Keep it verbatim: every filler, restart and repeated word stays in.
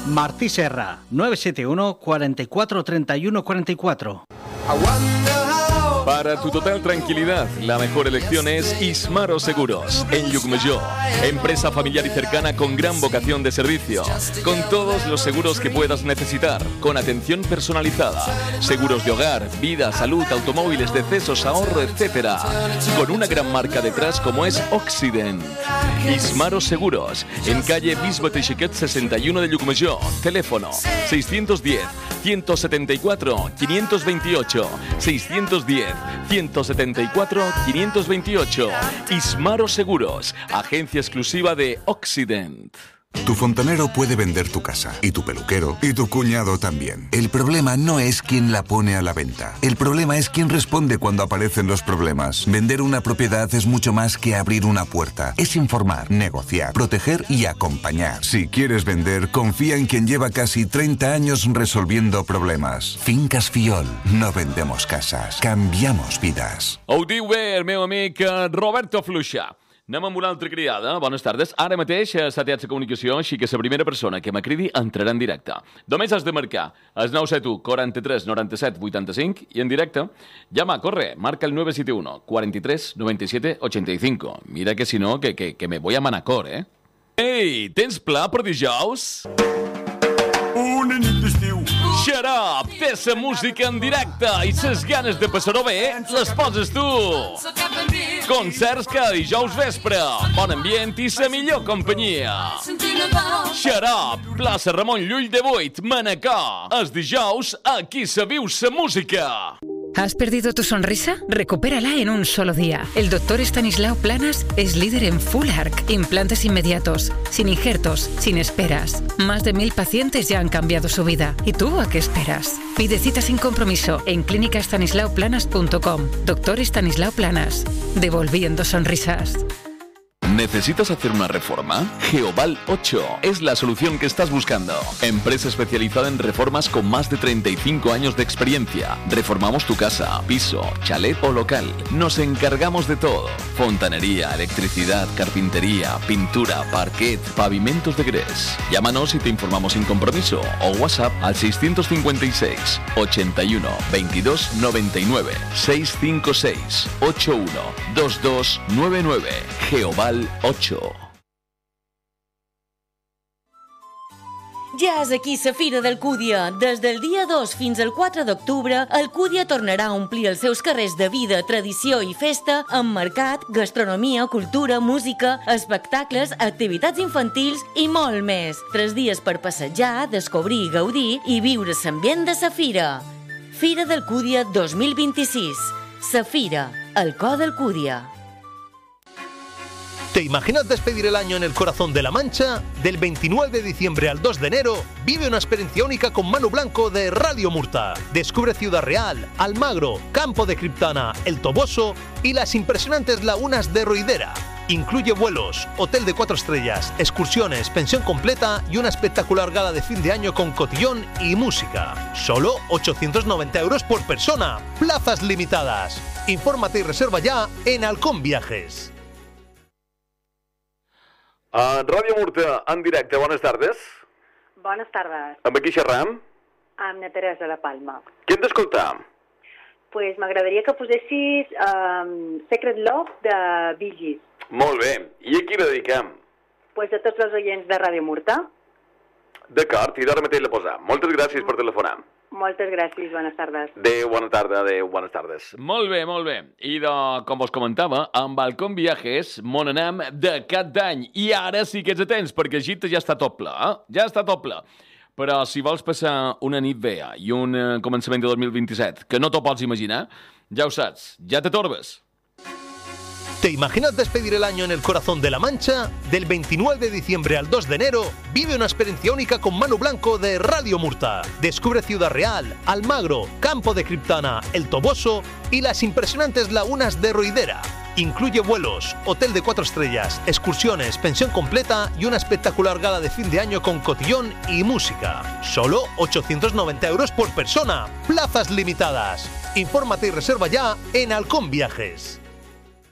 Martí Serra, nueve siete uno, cuarenta y cuatro, treinta y uno, cuarenta y cuatro. Para tu total tranquilidad, la mejor elección es Ismaro Seguros, en Llucmajor. Empresa familiar y cercana con gran vocación de servicio. Con todos los seguros que puedas necesitar, con atención personalizada. Seguros de hogar, vida, salud, automóviles, decesos, ahorro, etcétera. Con una gran marca detrás como es Occident. Ismaro Seguros, en calle Bisbe Teixequet sesenta y uno de Llucmajor. Teléfono seiscientos diez, ciento setenta y cuatro, quinientos veintiocho. seiscientos diez, ciento setenta y cuatro, quinientos veintiocho. Ismaro Seguros, agencia exclusiva de Occident. Tu fontanero puede vender tu casa, y tu peluquero, y tu cuñado también. El problema no es quién la pone a la venta. El problema es quién responde cuando aparecen los problemas. Vender una propiedad es mucho más que abrir una puerta. Es informar, negociar, proteger y acompañar. Si quieres vender, confía en quien lleva casi treinta años resolviendo problemas. Fincas Fiol. No vendemos casas, cambiamos vidas. Ho diu bé el meu amic Roberto Fluixa. Anem amb una altra criada. Bones tardes. Ara mateix s'ha tirat la comunicació, així que la primera persona que m'acridi entrarà en directe. Només has de marcar el nou set u, quaranta-tres, noranta-set, vuitanta-cinc i en directe. Llama, corre, marca el nueve siete uno, quaranta-tres, noventa-siete, ochenta y cinco. Mira que si no, que, que, que me voy a Manacor, eh? Ei, tens pla per dijous? Una nit d'estiu. Shut up! Té la música en directe i les ganes de passar-ho bé les poses tu! Concerts cada dijous vespre, bon ambient i la millor companyia. Shut up! Plaça Ramon Llull de vuit, Manacor. Els dijous, aquí se viu la música. ¿Has perdido tu sonrisa? Recupérala en un solo día. El doctor Estanislao Planas es líder en Full Arc, implantes inmediatos, sin injertos, sin esperas. Más de mil pacientes ya han cambiado su vida. ¿Y tú a qué esperas? Pide cita sin compromiso en clínica estanislao planas punto com. Doctor Estanislao Planas. Devolviendo sonrisas. ¿Necesitas hacer una reforma? Geoval ocho es la solución que estás buscando. Empresa especializada en reformas con más de treinta y cinco años de experiencia. Reformamos tu casa, piso, chalet o local. Nos encargamos de todo. Fontanería, electricidad, carpintería, pintura, parquet, pavimentos de grés. Llámanos y te informamos sin compromiso o WhatsApp al seiscientos cincuenta y seis, ochenta y uno, veintidós, noventa y nueve, seiscientos cincuenta y seis, ochenta y uno, veintidós, noventa y nueve. Geoval ocho. Ja és aquí la Fira d'Alcúdia. Des del dia dos fins al quatre d'octubre, Alcúdia tornarà a omplir els seus carrers de vida, tradició i festa amb mercat, gastronomia, cultura, música, espectacles, activitats infantils i molt més. Tres dies per passejar, descobrir, gaudir i viure l'ambient de la Fira. Fira d'Alcúdia dos mil vint-i-sis. La Fira, el cor d'Alcúdia. ¿Te imaginas despedir el año en el corazón de La Mancha? Del veintinueve de diciembre al dos de enero, vive una experiencia única con Manu Blanco de Radio Murta. Descubre Ciudad Real, Almagro, Campo de Criptana, El Toboso y las impresionantes lagunas de Roidera. Incluye vuelos, hotel de cuatro estrellas, excursiones, pensión completa y una espectacular gala de fin de año con cotillón y música. Solo ochocientos noventa euros por persona. Plazas limitadas. Infórmate y reserva ya en Halcón Viajes. Uh, Ràdio Murta, en directe, bones tardes. Bones tardes. Amb qui xerram? Amb na Teresa de la Palma. Què hem d'escoltar? Pues m'agradaria que posessis um, Secret Love de Bee Gees. Molt bé. I a qui la dediquem? Pues a tots els oients de Ràdio Murta. D'acord, i d'ara mateix la posam. Moltes gràcies per telefonar. Moltes gràcies, bones tardes. Adéu, bona tarda, adéu, bones tardes. Molt bé, molt bé. I de, com vos comentava, amb Halcón Viajes mon anem de cap d'any. I ara sí que ets atents, perquè Egipte ja està tot ple, eh? Ja està tot ple. Però si vols passar una nit vea i un uh, començament de dos mil vint-i-set, que no t'ho pots imaginar, ja ho saps, ja te torbes. ¿Te imaginas despedir el año en el corazón de La Mancha? Del veintinueve de diciembre al dos de enero, vive una experiencia única con Manu Blanco de Radio Murta. Descubre Ciudad Real, Almagro, Campo de Criptana, El Toboso y las impresionantes lagunas de Roidera. Incluye vuelos, hotel de cuatro estrellas, excursiones, pensión completa y una espectacular gala de fin de año con cotillón y música. Solo ochocientos noventa euros por persona. Plazas limitadas. Infórmate y reserva ya en Halcón Viajes.